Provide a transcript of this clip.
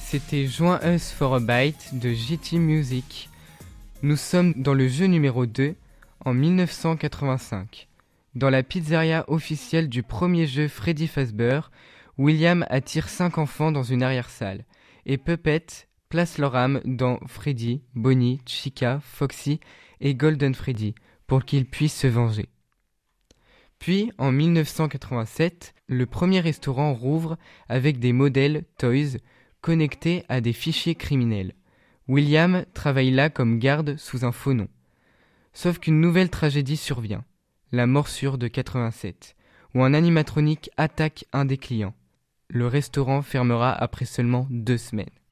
C'était Join Us for a Bite de JT Music. Nous sommes dans le jeu numéro 2 en 1985. Dans la pizzeria officielle du premier jeu Freddy Fazbear, William attire 5 enfants dans une arrière-salle et Puppet place leur âme dans Freddy, Bonnie, Chica, Foxy et Golden Freddy pour qu'ils puissent se venger. Puis, en 1987, le premier restaurant rouvre avec des modèles Toys connectés à des fichiers criminels. William travaille là comme garde sous un faux nom. Sauf qu'une nouvelle tragédie survient, la morsure de 87, où un animatronique attaque un des clients. Le restaurant fermera après seulement 2 semaines.